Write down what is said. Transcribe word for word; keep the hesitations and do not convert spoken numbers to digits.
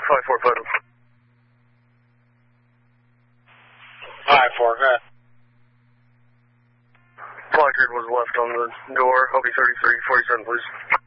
five four, put him. five four, go ahead. Placard was left on the door. I'll be thirty-three forty-seven, please.